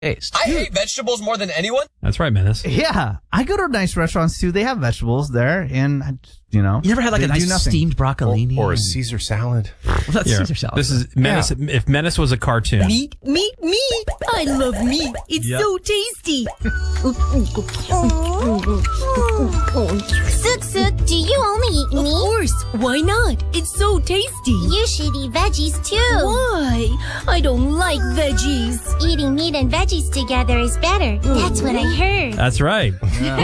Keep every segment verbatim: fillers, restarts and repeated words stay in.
taste. I hate vegetables more than anyone. That's right, Menace. Yeah, I go to nice restaurants too. They have vegetables there, and I just, you know, You never had like they a do nice nothing. steamed broccolini? Or a and- Caesar salad. Well, that's Here, Caesar salad. This is Menace. If Menace was a cartoon. Meat, meat, meat. I love meat. It's Yep. so tasty. Sook Sook, do you only eat Of meat? course. Why not? It's so tasty. You should eat veggies too. Why? I don't like veggies. Eating meat and veggies together is better. That's what I heard. That's right.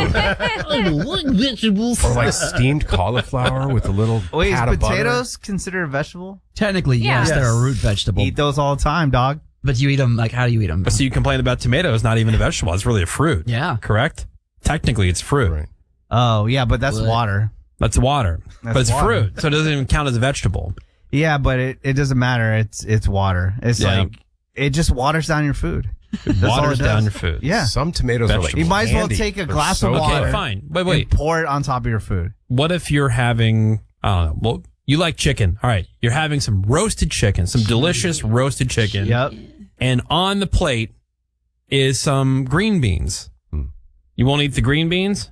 I don't like vegetables. Or like steamed cauliflower with a little Wait, is pat of butter. potatoes considered a vegetable? Technically, Yeah. yes, Yes. they're a root vegetable. Eat those all the time, dog. But you eat them, like, how do you eat them? So you complain about tomatoes not even a vegetable. It's really a fruit. Yeah. Correct? Technically, it's fruit. Right. Oh, yeah, but that's What? water. That's water. That's but it's water. fruit. So it doesn't even count as a vegetable. Yeah, but it, it doesn't matter. It's it's water. It's Yeah. like it just waters down your food. It That's all waters it down does. your food. Yeah. Some tomatoes are like You might as well candy. take a They're glass so of water. Okay, fine. Wait, wait. And pour it on top of your food. What if you're having, I don't know, well, you like chicken. All right. You're having some roasted chicken, some delicious roasted chicken. Yep. And on the plate is some green beans. Hmm. You won't eat the green beans?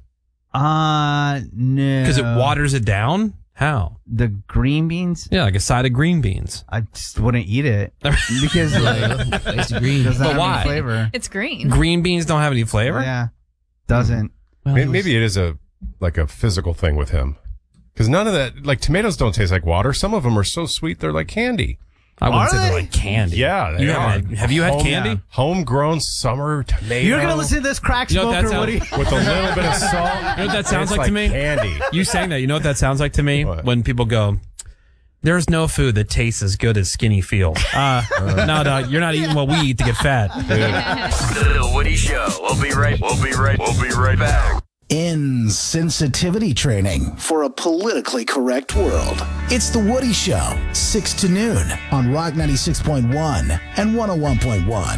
Uh no. Because it waters it down? How? The green beans? Yeah, like a side of green beans. I just wouldn't eat it because like, Tasty green. it doesn't But have why? any flavor. It's green. Green beans don't have any flavor? Yeah. Doesn't. Well, Maybe, maybe it is a like a physical thing with him. Because none of that, like tomatoes don't taste like water. Some of them are so sweet they're like candy. I wouldn't Are say they're they? like candy. Yeah, they You are. haven't had- have you had Home- candy? yeah. Homegrown summer tomato. You're gonna listen to this crack You know what smoker, that sounds- Woody? with a little bit of salt. You know what that sounds It's like, to me? Candy. You saying that, you know what that sounds like to me? What? When people go, there's no food that tastes as good as skinny feels. Uh, no, dog, you're not eating what we eat to get fat. The Woody Show. We'll be right. We'll be right. We'll be right back. Insensitivity training for a politically correct world. It's The Woody Show, six to noon on Rock ninety-six point one and one oh one point one.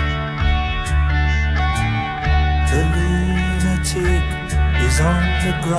The lunatic is on the ground.